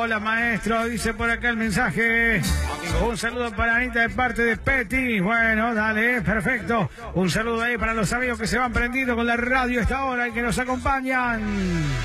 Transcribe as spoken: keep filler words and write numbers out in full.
Hola, maestro, dice por acá el mensaje. Un saludo para Anita de parte de Petty. Bueno, dale, perfecto. Un saludo ahí para los amigos que se van prendiendo con la radio a esta hora y que nos acompañan.